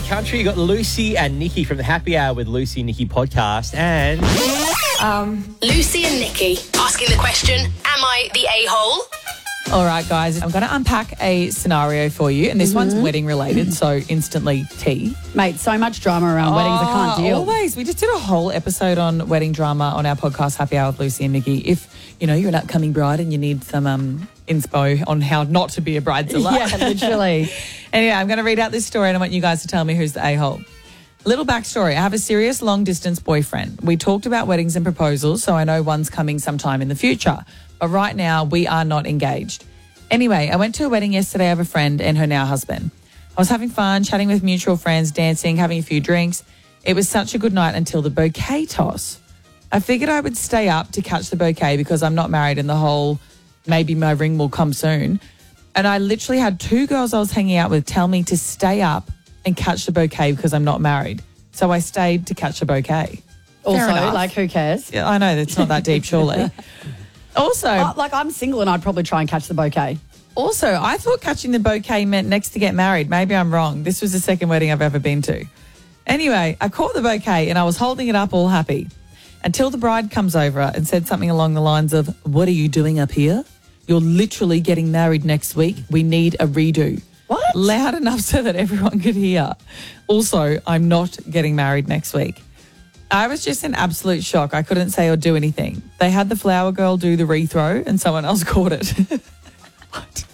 country. You got Lucy and Nikki from the Happy Hour with Lucy and Nikki podcast. And Lucy and Nikki asking the question, am I the a-hole? All right, guys, I'm going to unpack a scenario for you, and this one's wedding related, so instantly tea. Mate, so much drama around weddings, I can't deal. Always. We just did a whole episode on wedding drama on our podcast, Happy Hour with Lucy and Nikki. If, you know, you're an upcoming bride and you need some inspo on how not to be a bridezilla. Yeah, literally. Anyway, I'm going to read out this story and I want you guys to tell me who's the a-hole. Little backstory. I have a serious long-distance boyfriend. We talked about weddings and proposals, so I know one's coming sometime in the future. But right now, we are not engaged. Anyway, I went to a wedding yesterday of a friend and her now husband. I was having fun, chatting with mutual friends, dancing, having a few drinks. It was such a good night until the bouquet toss. I figured I would stay up to catch the bouquet because I'm not married and the whole maybe my ring will come soon. And I literally had two girls I was hanging out with tell me to stay up and catch the bouquet because I'm not married. So I stayed to catch the bouquet. Also, like, who cares? Yeah, I know, it's not that deep, surely. Also, I'm single and I'd probably try and catch the bouquet. Also, I thought catching the bouquet meant next to get married. Maybe I'm wrong. This was the second wedding I've ever been to. Anyway, I caught the bouquet and I was holding it up all happy until the bride comes over and said something along the lines of, "What are you doing up here? You're literally getting married next week. We need a redo." What? Loud enough so that everyone could hear. Also, I'm not getting married next week. I was just in absolute shock. I couldn't say or do anything. They had the flower girl do the rethrow and someone else caught it. What?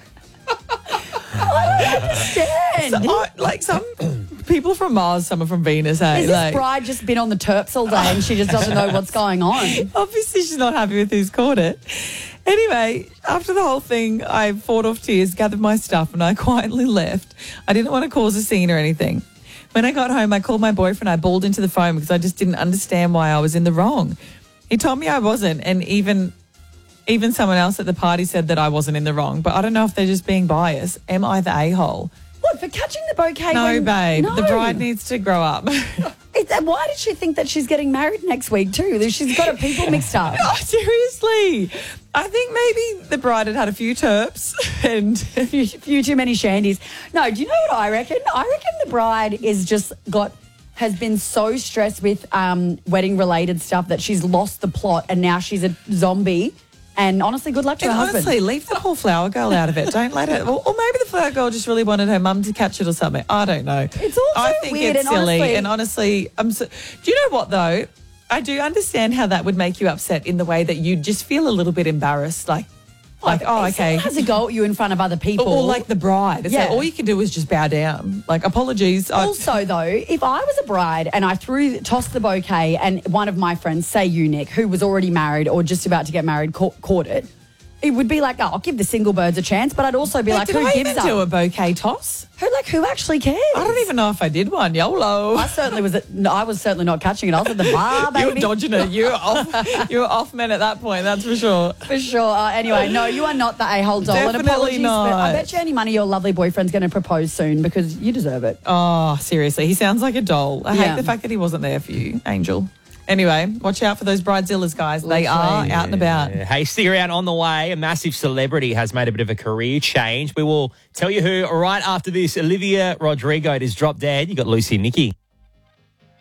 I don't understand. Some people from Mars, some are from Venus. Hey, Has this bride just been on the terps all day and she just doesn't know what's going on? Obviously, she's not happy with who's caught it. Anyway, after the whole thing, I fought off tears, gathered my stuff, and I quietly left. I didn't want to cause a scene or anything. When I got home, I called my boyfriend. I bawled into the phone because I just didn't understand why I was in the wrong. He told me I wasn't, and even someone else at the party said that I wasn't in the wrong. But I don't know if they're just being biased. Am I the a-hole? What, for catching the bouquet? No, babe. No. The bride needs to grow up. Why did she think that she's getting married next week too? She's got her people mixed up. Oh, seriously. I think maybe the bride had a few terps and a few too many shandies. No, do you know what I reckon? I reckon the bride has been so stressed with wedding-related stuff that she's lost the plot and now she's a zombie. And honestly, good luck to her husband. Honestly, leave the whole flower girl out of it. Don't let her. Or maybe the flower girl just really wanted her mum to catch it or something. I don't know. It's all I think weird it's silly. And honestly, do you know what though? I do understand how that would make you upset in the way that you just feel a little bit embarrassed, like oh, okay. Someone has a go at you in front of other people. Or like the bride. It's like all you can do is just bow down. Like, apologies. Also, though, if I was a bride and I tossed the bouquet and one of my friends, say you, Nick, who was already married or just about to get married, caught it, it would be like, oh, I'll give the single birds a chance, but I'd also be like, who gives up? Did I even do a bouquet toss? Who actually cares? I don't even know if I did one. YOLO. I was certainly not catching it. I was at the bar, baby. You were dodging it. You were off men at that point, that's for sure. For sure. Anyway, no, you are not the a-hole doll. Definitely and apologies, not. I bet you any money your lovely boyfriend's going to propose soon because you deserve it. Oh, seriously. He sounds like a doll. I hate the fact that he wasn't there for you, Angel. Anyway, watch out for those bridezillas, guys. They are out and about. Hey, stick around. On the way, a massive celebrity has made a bit of a career change. We will tell you who right after this. Olivia Rodrigo is Drop Dead. You got Lucy and Nikki.